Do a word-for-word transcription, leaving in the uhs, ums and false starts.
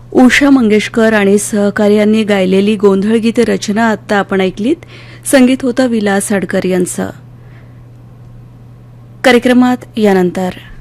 उषा मंगेशकर आणि सहकार्यांनी गायलेली गोंधळगीत रचना आता आपण ऐकलीत. संगीत होतं विलास हडकर यांचं. कार्यक्रमात यानंतर